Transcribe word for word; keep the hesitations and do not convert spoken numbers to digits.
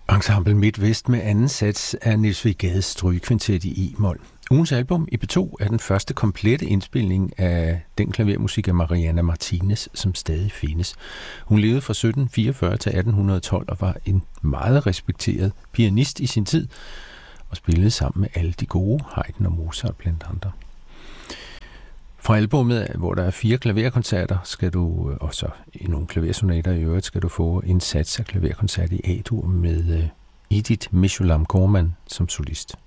Ensemble MidtVest med anden sats af Niels W. Gades strygekvintet i E-mol. Ugens album I P to er den første komplette indspilning af den klavermusik af Mariana Martinez, som stadig findes. Hun levede fra sytten fireogfyrre til atten tolv og var en meget respekteret pianist i sin tid og spillede sammen med alle de gode, Haydn og Mozart blandt andre. Fra albumet, hvor der er fire klaverkoncerter, skal du, og så i nogle klaversonater i øvrigt, skal du få en sats af klaverkoncert i A-dur med Edith Meshulam Corman som solist.